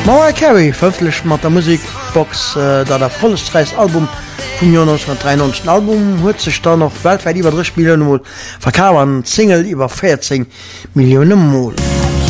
Mariah Carey veröffentlicht mat der Musikbox da der volles Album vum Jo 1993 Album huet sech da noch weltweit iwwer 3 Millionen Mal verkauft, Single iwwer 14 Millionen Mal.